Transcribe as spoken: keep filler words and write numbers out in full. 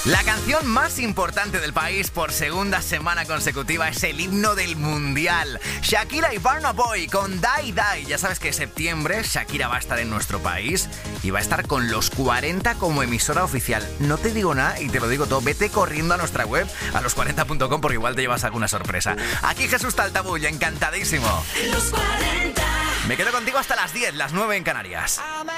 La canción más importante del país por segunda semana consecutiva es el himno del Mundial. Shakira y Burna Boy con Die Die. Ya sabes que en septiembre Shakira va a estar en nuestro país y va a estar con los cuarenta como emisora oficial. No te digo nada y te lo digo todo. Vete corriendo a nuestra web, a los cuarenta punto com, porque igual te llevas alguna sorpresa. Aquí Jesús Taltabull, encantadísimo. Los cuarenta. Me quedo contigo hasta las diez, las nueve en Canarias.